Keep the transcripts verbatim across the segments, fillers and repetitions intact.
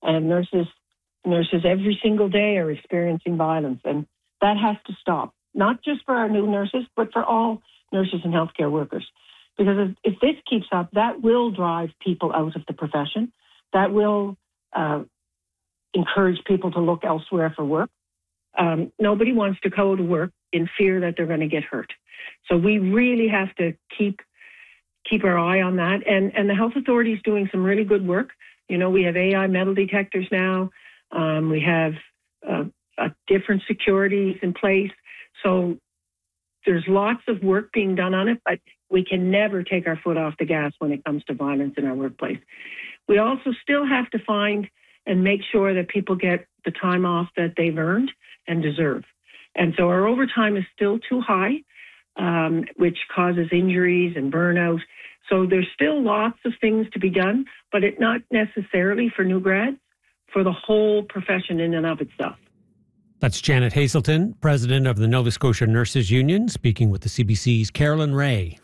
And nurses, nurses every single day are experiencing violence, and that has to stop. Not just for our new nurses, but for all nurses and healthcare workers. Because if, if this keeps up, that will drive people out of the profession. That will uh, encourage people to look elsewhere for work. Um, nobody wants to go to work in fear that they're going to get hurt. So we really have to keep keep our eye on that. And, and the health authority is doing some really good work. You know, we have A I metal detectors now. Um, we have uh, uh, different securities in place. So there's lots of work being done on it, but we can never take our foot off the gas when it comes to violence in our workplace. We also still have to find and make sure that people get the time off that they've earned and deserve. And so our overtime is still too high, um, which causes injuries and burnout. So there's still lots of things to be done, but it not necessarily for new grads, for the whole profession in and of itself. That's Janet Hazelton, president of the Nova Scotia Nurses Union, speaking with the C B C's Carolyn Ray.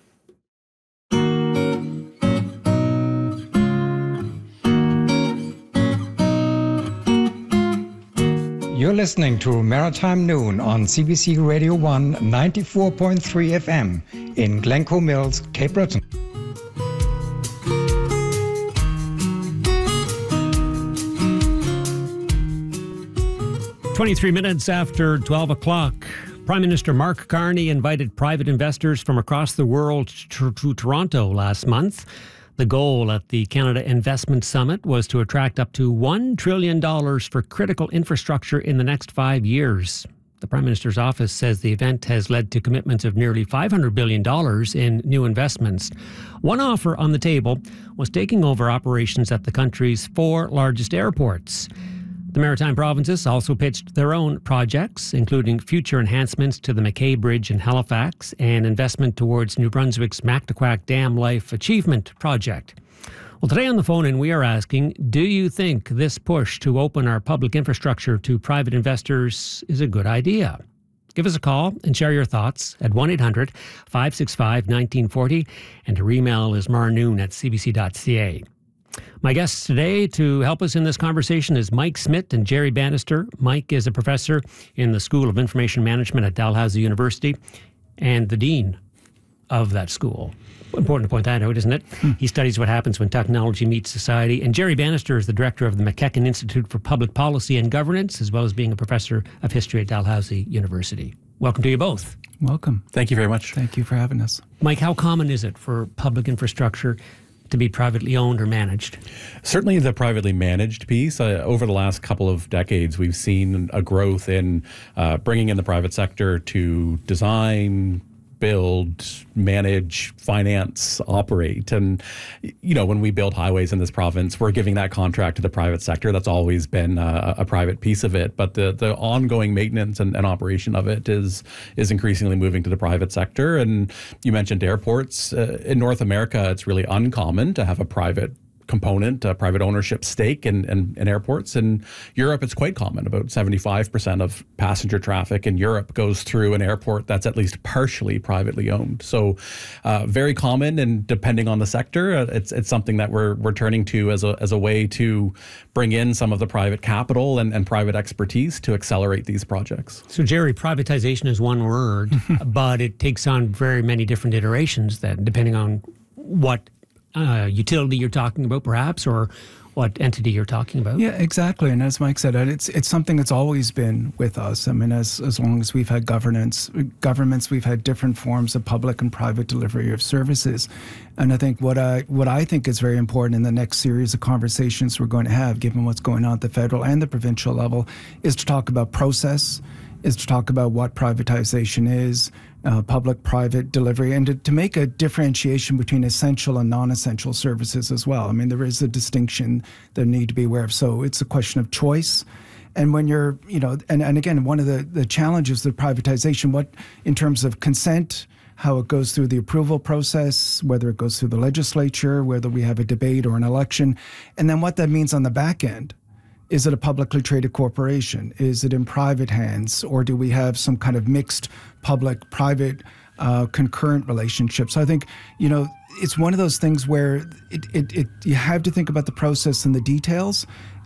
You're listening to Maritime Noon on C B C Radio one ninety-four point three F M in Glencoe Mills, Cape Breton. twenty-three minutes after twelve o'clock, Prime Minister Mark Carney invited private investors from across the world to, to Toronto last month. The goal at the Canada Investment Summit was to attract up to one trillion dollars for critical infrastructure in the next five years. The Prime Minister's office says the event has led to commitments of nearly five hundred billion dollars in new investments. One offer on the table was taking over operations at the country's four largest airports. The Maritime Provinces also pitched their own projects, including future enhancements to the McKay Bridge in Halifax and investment towards New Brunswick's Mactaquac Dam Life Achievement Project. Well, today on the phone-in, we are asking, do you think this push to open our public infrastructure to private investors is a good idea? Give us a call and share your thoughts at one eight hundred five six five one nine four zero, and our email is marnoon at c b c dot c a. My guests today to help us in this conversation is Mike Smith and Jerry Bannister. Mike is a professor in the School of Information Management at Dalhousie University and the dean of that school. Important to point that out, isn't it? Hmm. He studies what happens when technology meets society. And Jerry Bannister is the director of the McKechnie Institute for Public Policy and Governance, as well as being a professor of history at Dalhousie University. Welcome to you both. Welcome. Thank you very much. Thank you for having us. Mike, how common is it for public infrastructure to be privately owned or managed? Certainly the privately managed piece. Uh, over the last couple of decades, we've seen a growth in uh, bringing in the private sector to design, build, manage, finance, operate. And, you know, when we build highways in this province, we're giving that contract to the private sector. That's always been a, a private piece of it. But the, the ongoing maintenance and, and operation of it is is increasingly moving to the private sector. And you mentioned airports. Uh, in North America, it's really uncommon to have a private component, a private ownership stake in, in, in airports. In Europe, it's quite common. About seventy-five percent of passenger traffic in Europe goes through an airport that's at least partially privately owned. So uh, very common, and depending on the sector, uh, it's it's something that we're we're turning to as a as a way to bring in some of the private capital and, and private expertise to accelerate these projects. So Jerry, privatization is one word, but it takes on very many different iterations then, depending on what Uh, utility you're talking about, perhaps, or what entity you're talking about. Yeah, exactly. And as Mike said, it's it's something that's always been with us. I mean, as as long as we've had governance, governments, we've had different forms of public and private delivery of services. And I think what I what I think is very important in the next series of conversations we're going to have, given what's going on at the federal and the provincial level, is to talk about process, is to talk about what privatization is, uh, public-private delivery, and to, to make a differentiation between essential and non-essential services as well. I mean, there is a distinction that we need to be aware of. So it's a question of choice. And when you're, you know, and, and again, one of the, the challenges of privatization, what in terms of consent, how it goes through the approval process, whether it goes through the legislature, whether we have a debate or an election, and then what that means on the back end. Is it a publicly traded corporation? Is it in private hands? Or do we have some kind of mixed public-private uh, concurrent relationship? So I think, you know, it's one of those things where it, it, it you have to think about the process and the details,